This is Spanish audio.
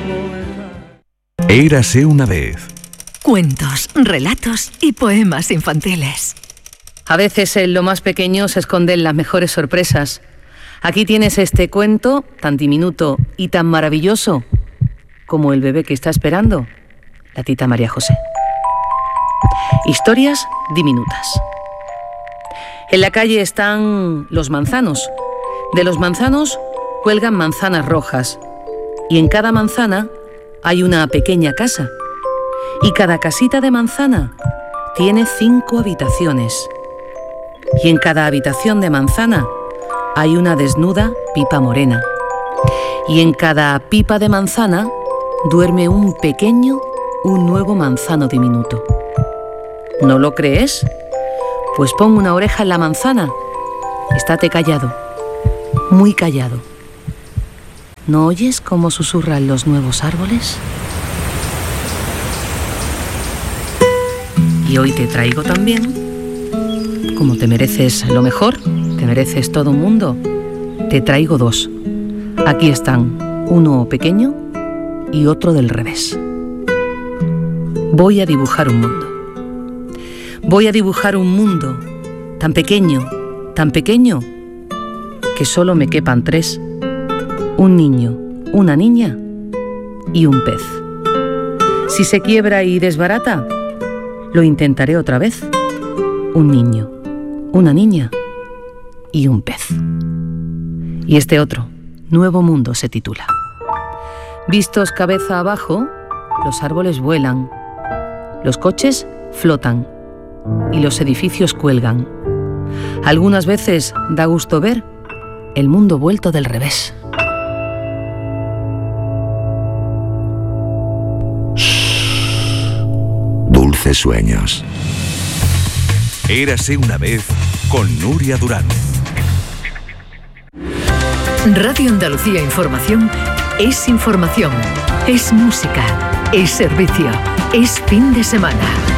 Érase una vez. Cuentos, relatos y poemas infantiles. A veces en lo más pequeño se esconden las mejores sorpresas. Aquí tienes este cuento tan diminuto y tan maravilloso como el bebé que está esperando la tita María José. Historias diminutas. En la calle están los manzanos. De los manzanos cuelgan manzanas rojas y en cada manzana hay una pequeña casa. Y cada casita de manzana tiene 5 habitaciones. Y en cada habitación de manzana hay una desnuda pipa morena. Y en cada pipa de manzana duerme un nuevo manzano diminuto. ¿No lo crees? Pues pon una oreja en la manzana. Estate callado, muy callado. ¿No oyes cómo susurran los nuevos árboles? Y hoy te traigo también, como te mereces lo mejor, te mereces todo un mundo, te traigo 2. Aquí están, uno pequeño y otro del revés. Voy a dibujar un mundo. Voy a dibujar un mundo tan pequeño, que solo me quepan 3. Un niño, una niña y un pez. Si se quiebra y desbarata, lo intentaré otra vez. Un niño, una niña y un pez. Y este otro, Nuevo Mundo, se titula. Vistos cabeza abajo, los árboles vuelan, los coches flotan y los edificios cuelgan. Algunas veces da gusto ver el mundo vuelto del revés. Dulces sueños. Érase una vez con Nuria Durán. Radio Andalucía Información es información, es música, es servicio, es fin de semana.